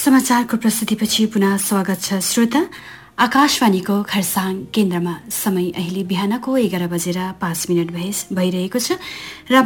समाचारको प्रस्तुतिपछि पुनः स्वागत छ श्रोता। आकाशवाणीको खरसाङ केन्द्रमा समय अहिले बिहानको 11 बजेर 5 मिनट भइरहेको छ र